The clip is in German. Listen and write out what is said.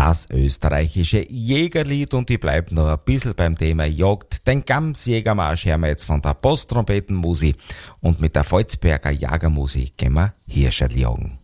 Das österreichische Jägerlied, und ich bleib noch ein bisschen beim Thema Jagd. Den Gamsjägermarsch hören wir jetzt von der Posttrompetenmusik, und mit der Volzberger Jagermusik gehen wir Hirscherl jagen.